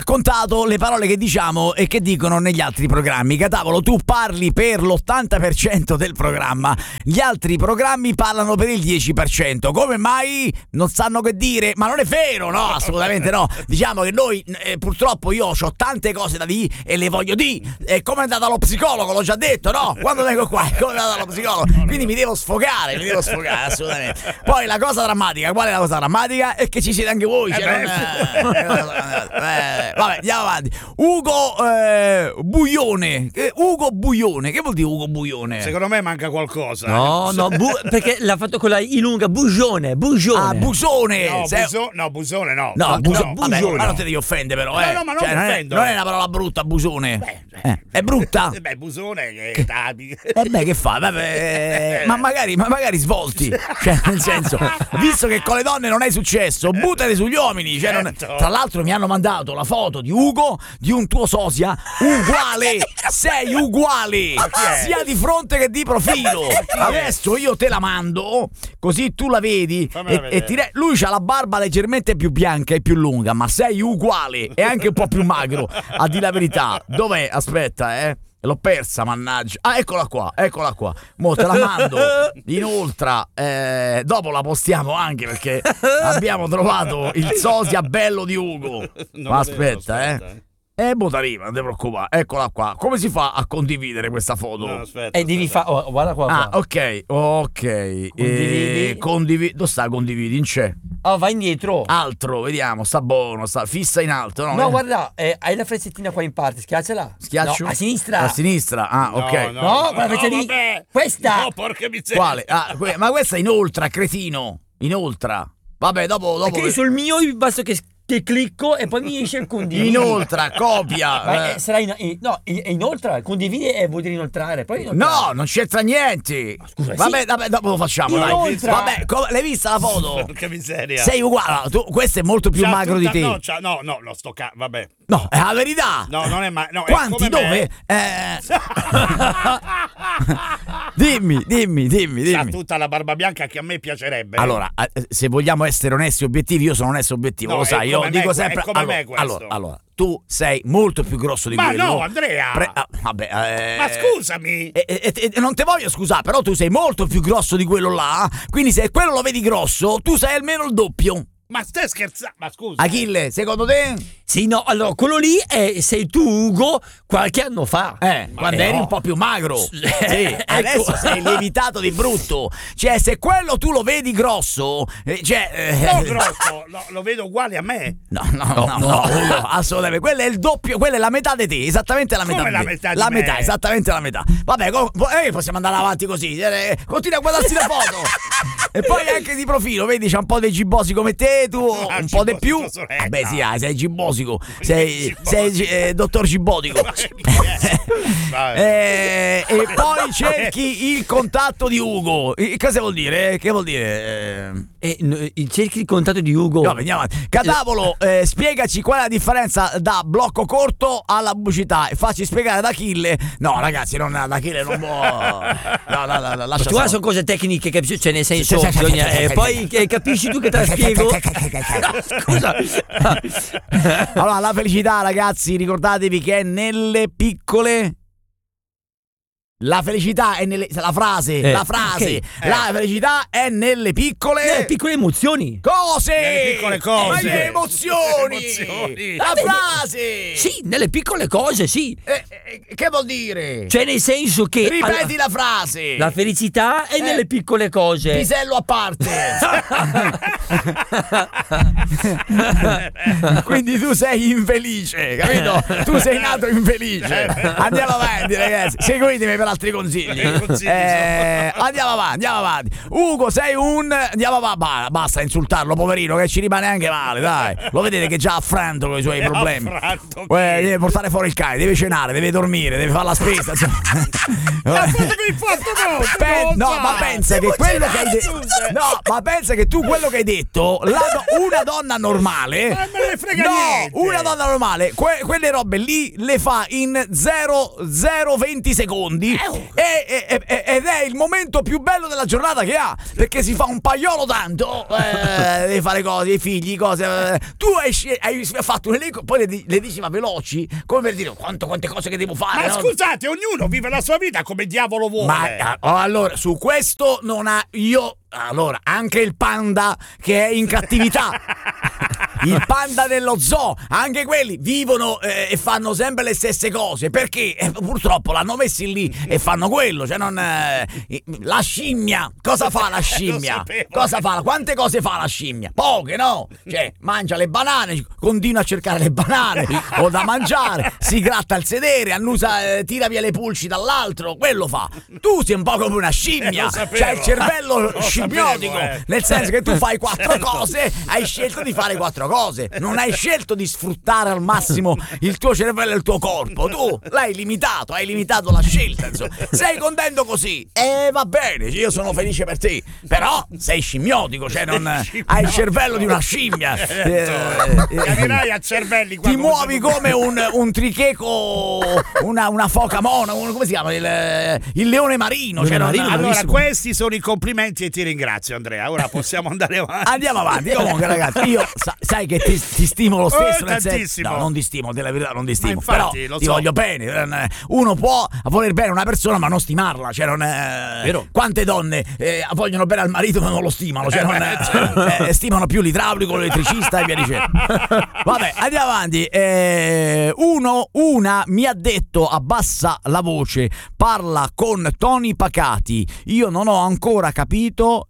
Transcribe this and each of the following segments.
raccontato le parole che diciamo e che dicono negli altri programmi. Catavolo, tu parli per l'80% del programma, gli altri programmi parlano per il 10%. Come mai? Non sanno che dire, ma non è vero, no, assolutamente no. Diciamo che noi, purtroppo io ho tante cose da dire e le voglio dire. È come è andata allo psicologo, l'ho già detto, no? Quando vengo qua è come è andata allo psicologo, quindi mi devo sfogare, assolutamente. Poi la cosa drammatica, qual è la cosa drammatica? È che ci siete anche voi, cioè vabbè, andiamo avanti. Ugo Buione. Ugo Buione, che vuol dire Ugo Buione? Secondo me manca qualcosa. No, perché l'ha fatto con la I lunga, Bugione. Ah, Busone. Busone no. Vabbè, ma non ti devi offendere però, No, ma non mi offendo. Non è una parola brutta, Busone. È brutta? Beh, Busone che che fa? Vabbè, ma magari svolti. Cioè, nel senso, visto che con le donne non è successo, buttati sugli uomini. Cioè, tra l'altro mi hanno mandato la foto di Ugo, di un tuo sosia, uguale. Sei uguale, sia di fronte che di profilo. Adesso io te la mando, così tu la vedi e lui c'ha la barba leggermente più bianca e più lunga, ma sei uguale e anche un po' più magro, a dire la verità. Dov'è? Aspetta, l'ho persa, mannaggia. Ah, eccola qua. Mo te la mando. Inoltre, dopo la postiamo anche perché abbiamo trovato il sosia bello di Ugo. Ma aspetta. T'arriva, non ti preoccupare. Eccola qua. Come si fa a condividere questa foto? No, aspetta. Devi fare. Guarda qua. Ah, ok. Condividi. Dove sta condividi? In c'è. Vai indietro. Altro, vediamo. Sta buono. Fissa in alto. No, guarda, hai la frecciatina qua in parte. Schiacciala. Schiaccio? No, a sinistra. A sinistra. Ah, ok. No, quella freccia lì. Questa. No, porca miseria. Quale? Ma questa è inoltre, cretino. Inoltre. Vabbè, dopo. Perché sul mio basta che clicco e poi mi esce il condividi. Inoltre, copia. Sarà inoltre, condividi vuol dire inoltrare. Poi no, non c'entra niente. Scusa, vabbè, dopo lo facciamo. Dai. Vabbè, l'hai vista la foto? Porca miseria. Sei uguale. Questo è molto più magro di te. No, lo sto vabbè. No, è la verità. No, non è no, quanti? Dove? Dimmi. Sa tutta la barba bianca che a me piacerebbe. Allora, se vogliamo essere onesti e obiettivi, io sono onesto e obiettivo, lo sai. Io dico sempre. Allora, tu sei molto più grosso di quello. Ma no, Andrea. Ma scusami. Non te voglio scusare, però tu sei molto più grosso di quello là. Quindi se quello lo vedi grosso, tu sei almeno il doppio. Ma stai scherzando? Ma scusa. Achille, secondo te? Sì, no, allora quello lì sei tu, Ugo, qualche anno fa. Quando eri un po' più magro. Sì, adesso sei lievitato di brutto. Cioè, se quello tu lo vedi grosso, non grosso, lo vedo uguale a me. No, assolutamente. Quello è il doppio, quella è la metà di te, esattamente la metà. Come la metà di me? Metà, esattamente la metà. Vabbè, possiamo andare avanti così. Continua a guardarsi la foto. E poi anche di profilo, vedi, c'è un po' dei gibbosi come te, tu un po' di più. Vabbè, sì, sei gibbosico, sei dottor Gibbotico. E poi cerchi il contatto di Ugo. Cosa vuol dire? Che vuol dire? Cerchi il contatto di Ugo. No, veniamo avanti. Catavolo, spiegaci qual è la differenza da blocco corto alla pubblicità e facci spiegare da Achille. No, ragazzi, da Achille non può. No, lascia stare. Sono cose tecniche che cioè nel senso bisogna, poi capisci tu che te la spiego. Scusa. Allora, la felicità, ragazzi, ricordatevi che è nelle piccole. La felicità è nelle. La frase. Okay. La felicità è nelle piccole emozioni. Cose! Nelle piccole cose. Ma le emozioni. La frase. Sì, nelle piccole cose, sì. Che vuol dire? Cioè, nel senso che. Ripeti la frase. La felicità è nelle piccole cose. Pisello a parte. Quindi tu sei infelice, capito? Tu sei nato infelice. Andiamo avanti, ragazzi. Seguitemi per altri consigli. Andiamo avanti. Ugo, sei un. Andiamo avanti. Basta insultarlo, poverino, che ci rimane anche male, dai. Lo vedete che già affranto con i suoi problemi. Deve portare fuori il cane, deve cenare, deve dormire, devi fare la spesa. Ma pensa che quello che hai detto. No, ma pensa che tu quello che hai detto, una donna normale. Ma me ne frega niente. Una donna normale, quelle robe lì le fa in 0,020 secondi ed è il momento più bello della giornata che ha, perché si fa un paiolo tanto, devi fare cose, i figli, cose. Tu hai fatto un elenco, poi le dici ma veloci, come per dire quante cose che devo fare. Ma scusate, ognuno vive la sua vita come diavolo vuole. Ma allora, su questo non ha anche il panda che è in cattività. Il panda dello zoo, anche quelli vivono e fanno sempre le stesse cose, perché purtroppo l'hanno messi lì e fanno quello, cioè non la scimmia, cosa fa la scimmia? Cosa fa? Quante cose fa la scimmia? Poche, no? Cioè, mangia le banane, continua a cercare le banane o da mangiare, si gratta il sedere, annusa, tira via le pulci dall'altro, quello fa. Tu sei un po' come una scimmia, c'hai il cervello scimmiotico, nel senso che tu fai 4 cose, hai scelto di fare 4 cose, non hai scelto di sfruttare al massimo il tuo cervello e il tuo corpo, tu l'hai limitato, hai limitato la scelta, insomma. Sei contento così? Va bene, io sono felice per te, però sei scimmiotico, cioè non hai il cervello di una scimmia. Capirai a cervelli qua, ti muovi come un tricheco, una foca mona, come si chiama? Il leone marino. Allora, questi sono i complimenti e ti ringrazio, Andrea. Ora possiamo andare avanti. Andiamo avanti. Comunque, ragazzi, io sai che ti stimo lo stesso, nel tantissimo. senso, no, non ti stimo, della verità non ti stimo, infatti, però ti voglio bene. Uno può voler bene una persona ma non stimarla, cioè non è vero. Quante donne vogliono bene al marito ma non lo stimano, cioè stimano più l'idraulico, l'elettricista e via dicendo. Vabbè, andiamo avanti. Una mi ha detto abbassa la voce, parla con toni pacati. Io non ho ancora capito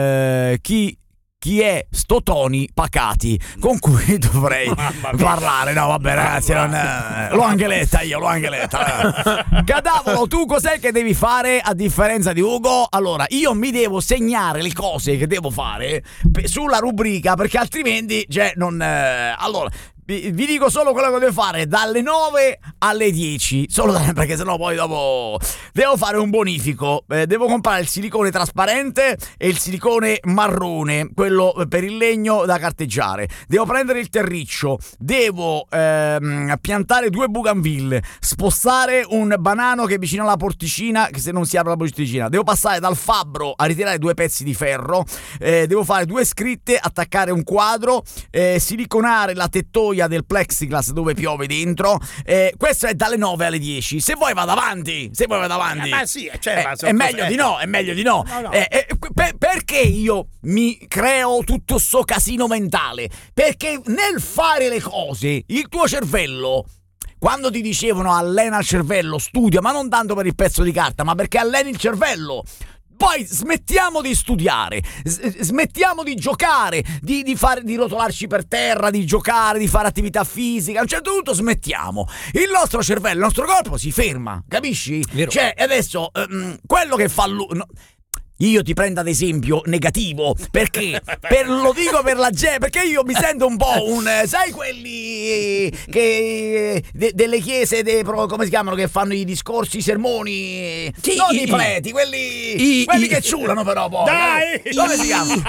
chi è sto Tony Pacati con cui dovrei parlare. No, vabbè, ragazzi, l'ho anche letta. Cadavolo, tu cos'è che devi fare a differenza di Ugo? Allora, io mi devo segnare le cose che devo fare sulla rubrica, perché altrimenti, cioè, non. Allora. Vi dico solo quello che devo fare dalle 9 alle 10, perché sennò poi dopo devo fare un bonifico. Devo comprare il silicone trasparente e il silicone marrone, quello per il legno da carteggiare. Devo prendere il terriccio, devo piantare 2 bougainville, spostare un banano che è vicino alla porticina, che se non si apre la porticina. Devo passare dal fabbro a ritirare 2 pezzi di ferro, devo fare 2 scritte, attaccare un quadro, siliconare la tettoia del plexiglass dove piove dentro. Questo è dalle 9 alle 10. Se vuoi vado avanti. Ma sì, è meglio di no. No. Perché io mi creo tutto sto casino mentale? Perché nel fare le cose il tuo cervello, quando ti dicevano allena il cervello, studia, ma non tanto per il pezzo di carta, ma perché alleni il cervello. Poi smettiamo di studiare, smettiamo di giocare, di rotolarci per terra, di giocare, di fare attività fisica. A un certo punto smettiamo. Il nostro cervello, il nostro corpo si ferma, capisci? Vero. Cioè, adesso quello che fa lui. Io ti prendo ad esempio negativo, perché lo dico per la gente, perché io mi sento un po' sai quelli che delle chiese, come si chiamano, che fanno i discorsi, i sermoni, sì, non i preti, quelli che ciulano però poi. Dai! Come si chiamano?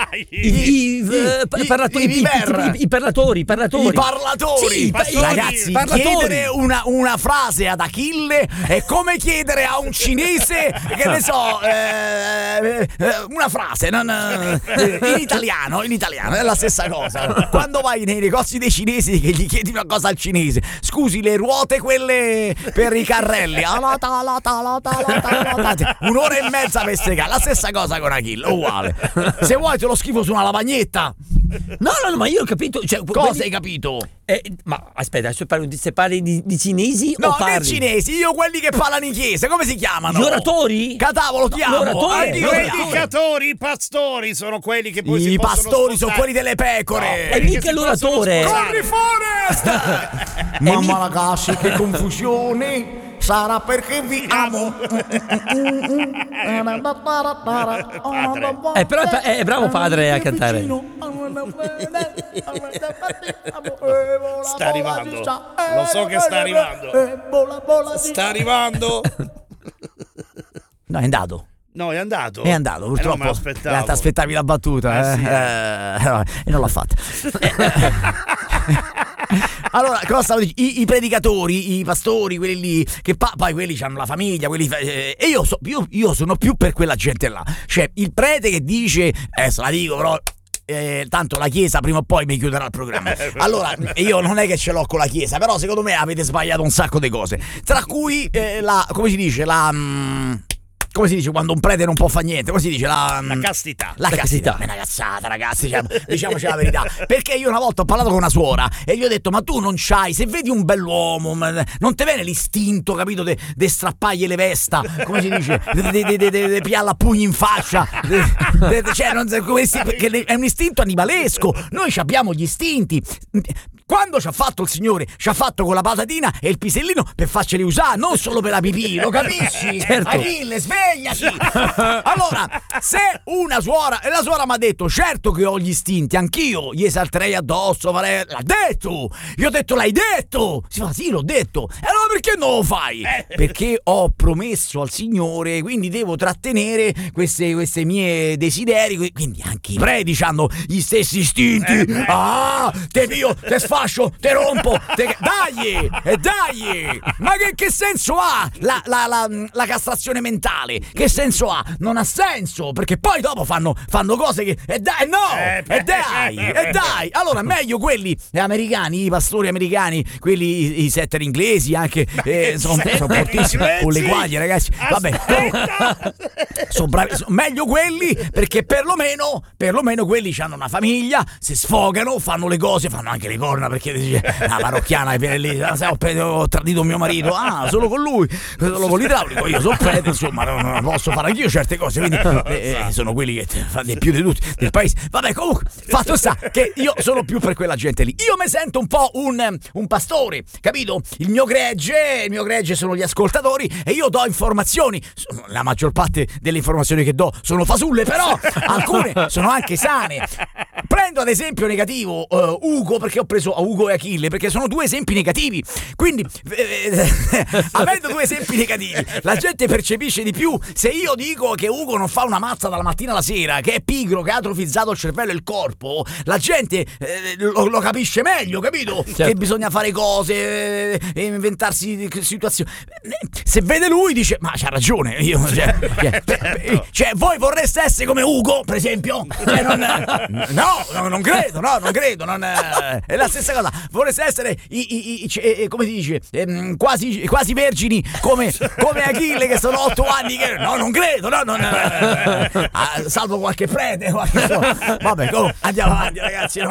I parlatori. Sì, ragazzi, parlatori. chiedere una frase ad Achille è come chiedere a un cinese, che ne so, una frase in italiano è la stessa cosa. Quando vai nei negozi dei cinesi che gli chiedi una cosa al cinese, scusi, le ruote quelle per i carrelli, 1 ora e mezza per spiegare. La stessa cosa con Achille, uguale. Se vuoi te lo scrivo su una lavagnetta. No, ma io ho capito. Cioè, cosa hai capito? Ma aspetta, se parli di cinesi no, o parli? No, cinesi, io quelli che parlano in chiesa, come si chiamano? Gli oratori? Catavolo, ti amo. I predicatori, i pastori sono quelli che poi i pastori sono quelli delle pecore. E mica l'oratore. Corri Forest! Mamma ragazzi, che confusione. sarà perché vi amo. Però è bravo padre a cantare. Sta arrivando, lo so che sta arrivando. Sta arrivando. No, è andato. No, è andato. È andato, purtroppo. Non me l'aspettavo. Ti aspettavi la battuta, Sì. e non l'ha fatta. Allora, cosa stavo dicendo? I predicatori, i pastori, quelli lì, che poi quelli hanno la famiglia, e io sono più per quella gente là. Cioè, il prete che dice, se la dico però... tanto la chiesa prima o poi mi chiuderà il programma. Allora, io non è che ce l'ho con la chiesa, però secondo me avete sbagliato un sacco di cose, tra cui come si dice come si dice quando un prete non può fare niente? Come si dice? La castità. La castità. È una cazzata, ragazzi, diciamoci la verità. Perché io una volta ho parlato con una suora e gli ho detto: ma tu non c'hai, se vedi un bell'uomo, non te viene l'istinto, capito, de strappargli le vesta, come si dice, de piarla a pugni in faccia, cioè, perché è un istinto animalesco. Noi abbiamo gli istinti. Quando ci ha fatto il Signore, ci ha fatto con la patatina e il pisellino per farceli usare, non solo per la pipì, lo capisci? Certo. Achille, svegliati! Allora, se una suora, e la suora mi ha detto, certo che ho gli istinti, anch'io gli salterei addosso, l'ha detto! Io ho detto, l'hai detto! Si fa, sì, l'ho detto! E allora perché non lo fai? Perché ho promesso al Signore, quindi devo trattenere queste mie desideri, quindi anche i preti hanno gli stessi istinti. Te pio, te sfascio, te rompo, dai! Ma che senso ha la castrazione mentale? Che senso ha? Non ha senso, perché poi dopo fanno cose che dai. Allora meglio quelli americani, i pastori americani, quelli i setter inglesi anche, sono fortissimi con le guaglie, ragazzi. Vabbè, sono bravi, meglio quelli, perché perlomeno quelli hanno una famiglia, si sfogano, fanno le cose, fanno anche le corna, perché dice la parrocchiana viene lì, ho tradito mio marito, solo con lui, solo con l'idraulico, io sono prete, insomma non posso fare anch'io certe cose, quindi sono quelli che fanno più di tutti del paese. Vabbè, comunque, fatto sta che io sono più per quella gente lì. Io mi sento un po' un pastore, capito? Il mio gregge sono gli ascoltatori e io do informazioni. La maggior parte delle informazioni che do sono fasulle, però alcune sono anche sane. Prendo ad esempio negativo Ugo, perché ho preso Ugo e Achille, perché sono due esempi negativi. Quindi avendo due esempi negativi, la gente percepisce di più. Se io dico che Ugo non fa una mazza dalla mattina alla sera, che è pigro, che ha atrofizzato il cervello e il corpo, la gente lo capisce meglio, capito? Certo. Che bisogna fare cose e inventarsi situazioni. Se vede lui dice: ma c'ha ragione, io cioè voi vorreste essere come Ugo, per esempio? Non credo, è la stessa cosa. Vorreste essere come si dice, quasi vergini come Achille, che sono 8 anni che non credo, salvo qualche prete, vabbè, andiamo avanti, ragazzi.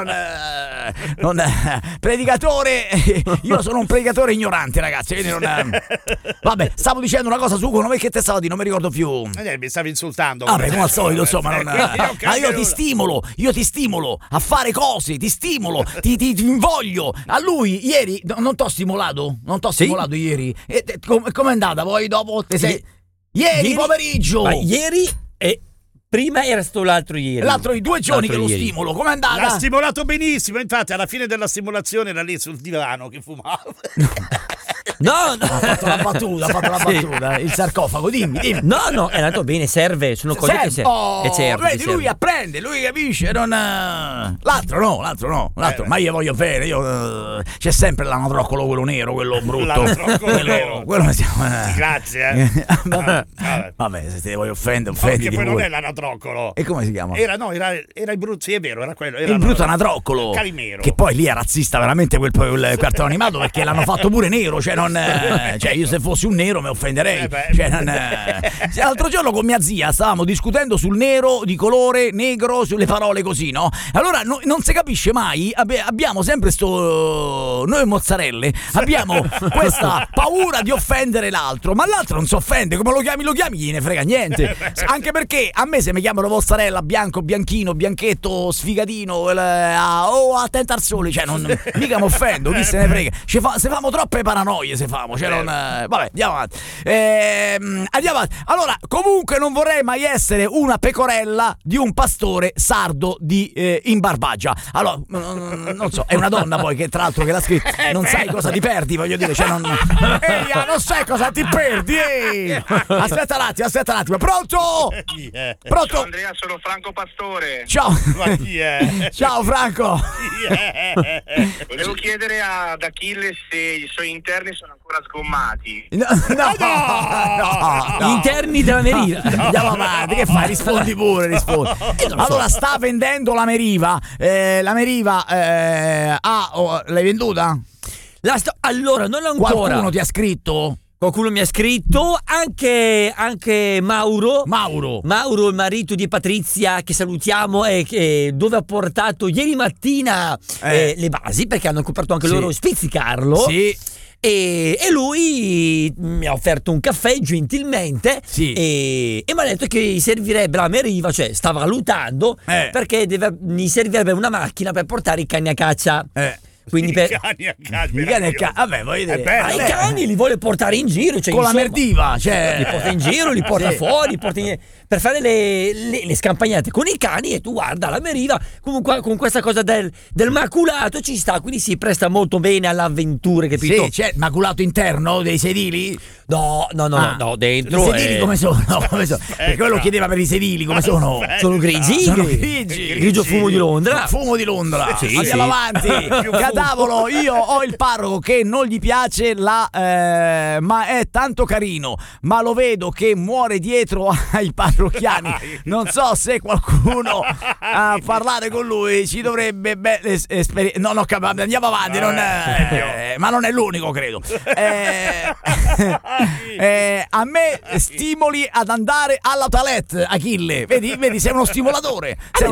Predicatore, io sono un predicatore ignorante, ragazzi, quindi vabbè, stavo dicendo una cosa su Ugo, che te stavo di, non mi ricordo più. Mi stavi insultando. Vabbè, come al solito, insomma, io ti stimolo a fare cose, ti stimolo, ti invoglio. A lui ieri non t'ho stimolato? Non t'ho stimolato ieri? Com'è andata? Poi dopo ieri pomeriggio. Ma ieri prima era stato l'altro ieri. L'altro 2 giorni che lo stimolo. Com'è andata? L'ha stimolato benissimo. Infatti, alla fine della stimolazione era lì sul divano che fumava. No. Ha fatto la battuta. Il sarcofago, dimmi. No, è andato bene, serve. Sono cose che serve. Vedi, lui apprende, lui capisce. L'altro no. Ma io voglio bene. C'è sempre l'anatroccolo, quello nero, quello brutto. Quello siamo. Grazie. Vabbè, se ti voglio offendere. Perché poi non è l'anatroccolo. E come si chiama? Era il brutto, sì, è vero, era quello. Era il brutto anatroccolo. Calimero. Che poi lì è razzista veramente quel cartone animato, perché l'hanno fatto pure nero, cioè io se fossi un nero mi offenderei. L'altro giorno con mia zia stavamo discutendo sul nero, di colore negro, sulle parole così, no? Allora non si capisce mai, abbiamo sempre noi mozzarelle abbiamo questa paura di offendere l'altro, ma l'altro non si offende, come lo chiami gliene frega niente. Anche perché a me se mi chiamano mozzarella, bianco, bianchino, bianchetto, sfigatino, attenta al sole, cioè mica mi offendo, chi se ne frega. Se famo troppe paranoie se famo, cioè non, vabbè, andiamo avanti. Andiamo avanti. Allora, comunque non vorrei mai essere una pecorella di un pastore sardo in Barbagia. Allora, non so, è una donna poi che tra l'altro che l'ha scritto, non sai cosa ti perdi, voglio dire, cioè non sai cosa ti perdi. Aspetta un attimo. Pronto? Ciao Andrea, sono Franco Pastore. Ciao. Ma chi è? Ciao Franco. Volevo chiedere ad Achille se i suoi interni sono ancora sgommati. No. Gli interni della Meriva. Andiamo avanti, che fai? Rispondi pure. Allora, sta vendendo la Meriva. La Meriva l'hai venduta? Allora, non ancora. Qualcuno ti ha scritto? Qualcuno mi ha scritto, anche Mauro, il marito di Patrizia, che salutiamo, dove ha portato ieri mattina le basi, perché hanno coperto anche loro Spizzicarlo. Sì. E lui mi ha offerto un caffè gentilmente e mi ha detto che gli servirebbe la Meriva, cioè sta valutando perché gli servirebbe una macchina per portare i cani a caccia. Quindi I cani a caccia. Vabbè, voglio dire, i cani li vuole portare in giro, cioè, con la Merdiva, cioè li porta in giro, li porta fuori, li porta per fare le scampagnate con i cani, e tu guarda la Meriva comunque con questa cosa del maculato ci sta, quindi si presta molto bene all'avventure, capito? Sì, c'è maculato interno dei sedili? No, dentro. I sedili come sono? Perché quello chiedeva per i sedili come sono? Sono grigi. Grigio fumo di Londra. Sì, andiamo avanti. Cadavolo, io ho il parroco che non gli piace ma è tanto carino, ma lo vedo che muore dietro ai parrocchiani. Non so se qualcuno a parlare con lui ci dovrebbe andiamo avanti, ma non è l'unico, credo. A me stimoli ad andare alla toilette, Achille. Vedi, sei uno stimolatore.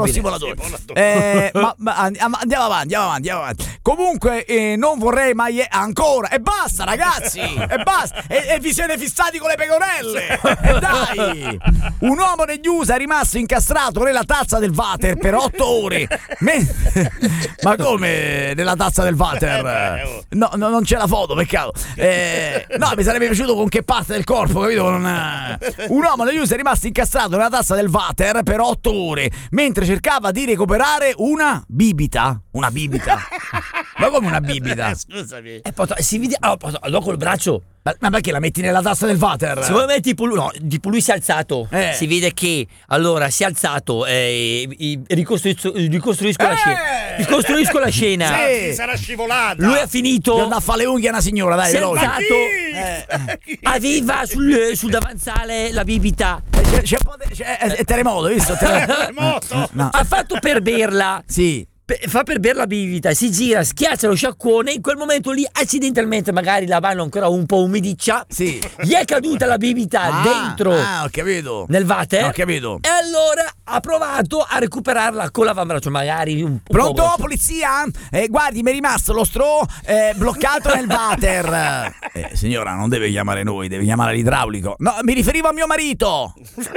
Ma andiamo avanti. Comunque non vorrei mai ancora. E basta, ragazzi. E vi siete fissati con le pecorelle. Dai. Un uomo negli USA è rimasto incastrato nella tazza del water per 8 ore. Ma come nella tazza del water? No, non c'è la foto, peccato. No, mi sarebbe piaciuto con che parte del corpo, capito? Un uomo negli USA è rimasto incastrato nella tazza del water per 8 ore mentre cercava di recuperare una bibita. Una bibita? Ma come una bibita? Scusami. Si vede col braccio. Ma perché la metti nella tazza del water? Secondo me tipo lui si è alzato. Si vede che allora si è alzato, ricostruisco la scena. Ricostruisco la scena. Sì, sarà scivolata. Lui ha finito. Devo andare a fare le unghie a una signora, dai, si è veloce. alzato. Aveva sul davanzale la bibita. C'è un po' è terremoto, visto? Terremoto. No. Ha fatto per berla. Sì. Fa per bere la bibita, si gira, schiaccia lo sciacquone, in quel momento lì accidentalmente magari la mano ancora un po' umidiccia, gli è caduta la bibita dentro ho capito. nel water, ho capito. E allora ha provato a recuperarla con l'avambraccio, magari un pronto, po'. polizia? Guardi, mi è rimasto lo straw bloccato nel water. Signora, non deve chiamare noi, deve chiamare l'idraulico. No, mi riferivo a mio marito.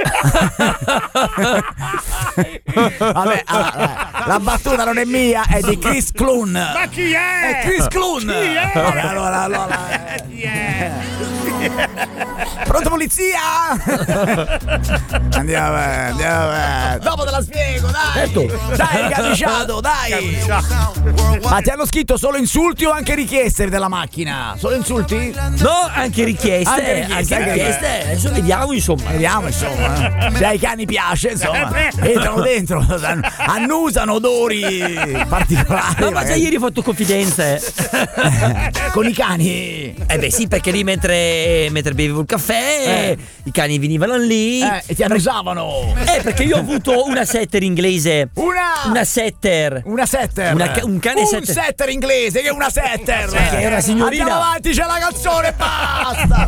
Vabbè, la battuta non è mia, è di Chris Clun. Ma chi è? È Chris Clun. Chi è? Vabbè, allora. Chi è? Pronto, polizia? Andiamo avanti. Dopo te la spiego, dai. Certo. Dai, capiciato, dai. Ma ti hanno scritto solo insulti o anche richieste della macchina? Solo insulti? No, anche richieste. Anche richieste. Adesso vediamo, insomma. Se ai cani piace, insomma, entrano dentro, annusano odori particolari. No, ma già ieri ho fatto confidenze. Con i cani? Beh sì, perché lì mentre bevevo il caffè i cani venivano lì e ti annusavano. Perché io ho avuto una setter inglese. Una setter. Un cane setter. Un setter inglese, che è una setter. Che è una signorina. Andiamo avanti, c'è la canzone, basta.